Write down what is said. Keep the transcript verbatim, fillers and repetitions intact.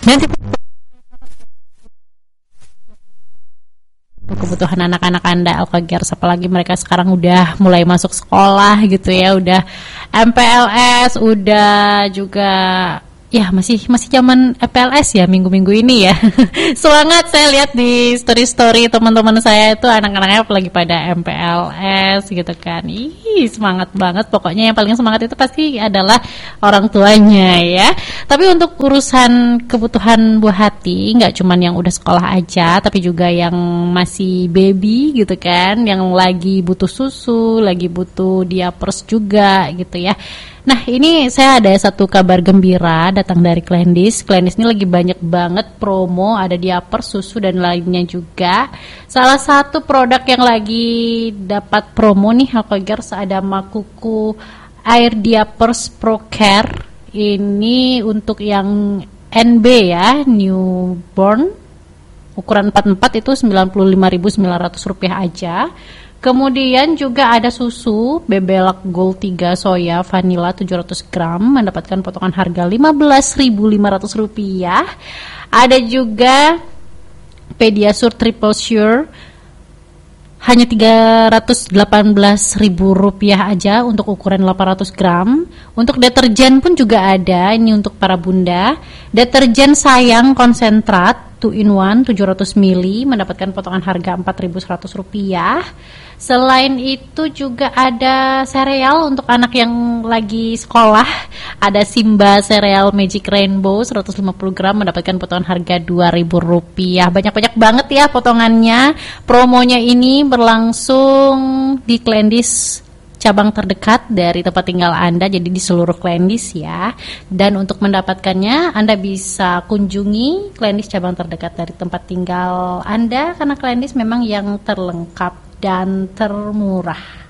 Nanti kebutuhan anak-anak Anda Alkagers, apalagi mereka sekarang udah mulai masuk sekolah gitu ya, udah M P L S, udah juga ya masih masih zaman M P L S ya minggu-minggu ini ya. Semangat, saya lihat di story-story teman-teman saya itu anak-anaknya lagi pada M P L S gitu kan. Ih, semangat banget. Pokoknya yang paling semangat itu pasti adalah orang tuanya ya. Tapi untuk urusan kebutuhan buah hati nggak cuman yang udah sekolah aja, tapi juga yang masih baby gitu kan, yang lagi butuh susu, lagi butuh diapers juga gitu ya. Nah, ini saya ada satu kabar gembira datang dari Kleindis. Kleindis ini lagi banyak banget promo, ada diapers, susu dan lainnya juga. Salah satu produk yang lagi dapat promo nih Alkagers, ada Makuku Air Diapers Pro Care. Ini untuk yang N B ya, newborn, ukuran empat puluh empat itu sembilan puluh lima ribu sembilan ratus rupiah aja. Kemudian juga ada susu Bebelak Gold tiga soya vanilla tujuh ratus gram, mendapatkan potongan harga lima belas ribu lima ratus rupiah. Ada juga Pediasure Triple Sure, hanya tiga ratus delapan belas ribu rupiah aja untuk ukuran delapan ratus gram. Untuk deterjen pun juga ada, ini untuk para bunda. Deterjen Sayang konsentrat two in one tujuh ratus mililiter mendapatkan potongan harga empat ribu seratus rupiah. Selain itu juga ada sereal untuk anak yang lagi sekolah. Ada Simba Sereal Magic Rainbow seratus lima puluh gram mendapatkan potongan harga dua ribu rupiah. Banyak-banyak banget ya potongannya. Promonya ini berlangsung di Kleindis cabang terdekat dari tempat tinggal Anda, jadi di seluruh Kleindis ya. Dan untuk mendapatkannya Anda bisa kunjungi Kleindis cabang terdekat dari tempat tinggal Anda, karena Kleindis memang yang terlengkap dan termurah.